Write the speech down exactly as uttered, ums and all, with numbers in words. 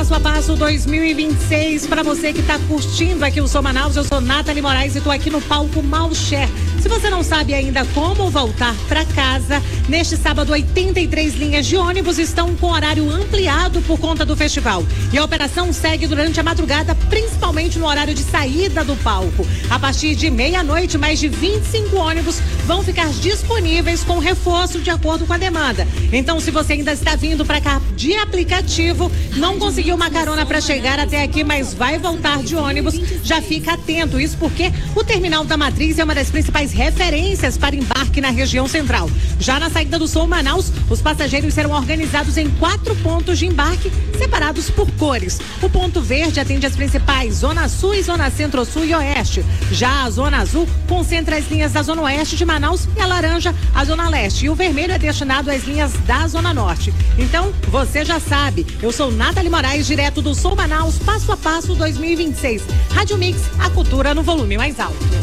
Passo a Passo dois mil e vinte e seis, para você que está curtindo aqui o Som Manaus, eu sou Nathalie Moraes e estou aqui no palco Malcher. Se você não sabe ainda como voltar para casa, neste sábado oitenta e três linhas de ônibus estão com horário ampliado por conta do festival. E a operação segue durante a madrugada, principalmente no horário de saída do palco. A partir de meia-noite, mais de vinte e cinco ônibus vão ficar disponíveis com reforço de acordo com a demanda. Então, se você ainda está vindo para cá de aplicativo, não conseguiu uma carona para chegar até aqui, mas vai voltar de ônibus, já fica atento. Isso porque o Terminal da Matriz é uma das principais referências para embarque na região central. Já na saída do Som Manaus, os passageiros serão organizados em quatro pontos de embarque, separados por cores. O ponto verde atende as principais Zona Sul e Zona Centro-Sul e Oeste. Já a Zona Azul concentra as linhas da Zona Oeste de Manaus e a laranja, a Zona Leste. E o vermelho é destinado às linhas da Zona Norte. Então, você já sabe, eu sou Nathalie Moraes, direto do Som Manaus, Passo a Passo dois mil e vinte e seis. Rádio Mix, a cultura no volume mais alto.